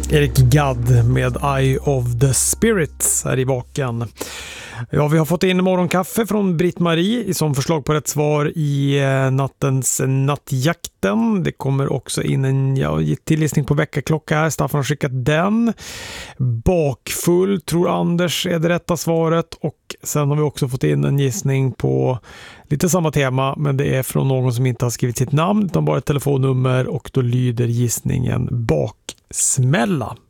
Eric Gadd med Eye of the Spirits här i baken. Ja, vi har fått in morgonkaffe från Britt-Marie som förslag på rätt svar i nattens nattjakten. Det kommer också in en tillgissning på väckarklocka här. Staffan har skickat den. Bakfull tror Anders är det rätta svaret. Och sen har vi också fått in en gissning på lite samma tema, men det är från någon som inte har skrivit sitt namn utan bara ett telefonnummer, och då lyder gissningen baksmälla.